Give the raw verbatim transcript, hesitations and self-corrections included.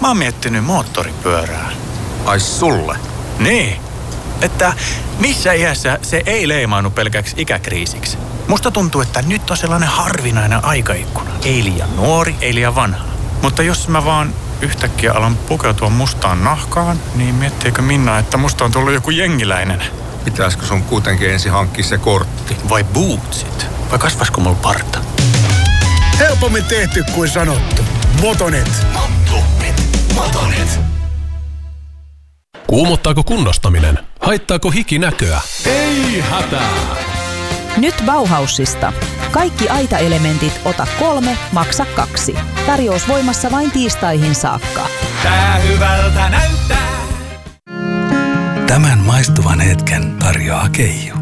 Mä oon miettinyt moottoripyörää. Ai sulle? Niin, että missä iässä se ei leimaannu pelkäksi ikäkriisiksi. Musta tuntuu, että nyt on sellainen harvinainen aikaikkuna. Ei liian nuori, ei liian vanha. Mutta jos mä vaan yhtäkkiä alan pukeutua mustaan nahkaan, niin miettiikö Minna, että musta on tullut joku jengiläinen? Pitäisikö sun kuitenkin ensin hankkia se kortti? Vai bootsit? Vai kasvasko mulla parta? Helpommin tehty kuin sanottu. Motonet. Motonet. Motonet. Kuumottaako kunnostaminen? Haittaako hiki näköä? Ei hätää! Nyt Bauhausista. Kaikki aitaelementit ota kolme, maksa kaksi. Tarjous voimassa vain tiistaihin saakka. Tää hyvältä näyttää. Tämän maistuvan hetken tarjoaa Keijo.